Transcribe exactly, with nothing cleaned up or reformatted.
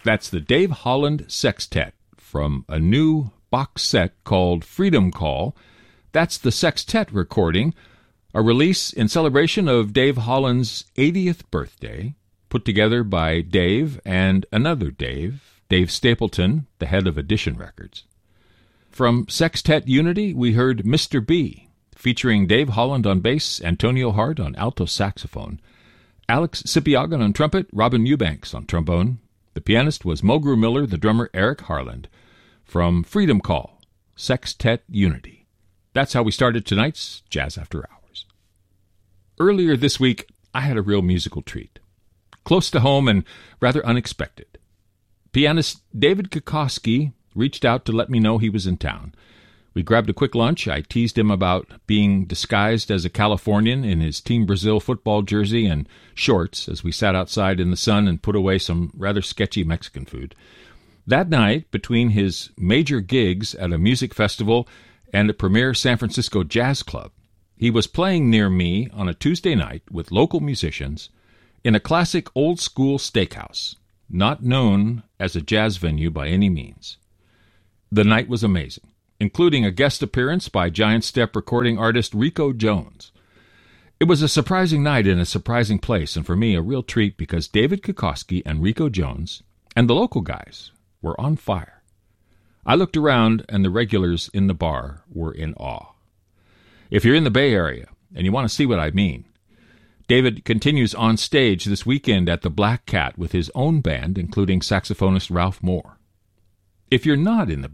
That's the Dave Holland Sextet from a new box set called Freedom Call. That's the Sextet recording, a release in celebration of Dave Holland's eightieth birthday, put together by Dave and another Dave, Dave Stapleton, the head of Edition Records. From Sextet Unity, we heard Mister B, featuring Dave Holland on bass, Antonio Hart on alto saxophone, Alex Sipiagan on trumpet, Robin Eubanks on trombone. The pianist was Mulgrew Miller, the drummer Eric Harland. From Freedom Call, Sextet Unity. That's how we started tonight's Jazz After Hours. Earlier this week, I had a real musical treat. Close to home and rather unexpected. Pianist David Kokoski reached out to let me know he was in town. We grabbed a quick lunch. I teased him about being disguised as a Californian in his Team Brazil football jersey and shorts as we sat outside in the sun and put away some rather sketchy Mexican food. That night, between his major gigs at a music festival and a premier San Francisco jazz club, he was playing near me on a Tuesday night with local musicians in a classic old-school steakhouse, not known as a jazz venue by any means. The night was amazing, including a guest appearance by Giant Step recording artist Rico Jones. It was a surprising night in a surprising place, and for me, a real treat because David Kokoski and Rico Jones and the local guys were on fire. I looked around, and the regulars in the bar were in awe. If you're in the Bay Area, and you want to see what I mean, David continues on stage this weekend at the Black Cat with his own band, including saxophonist Ralph Moore. If you're not in the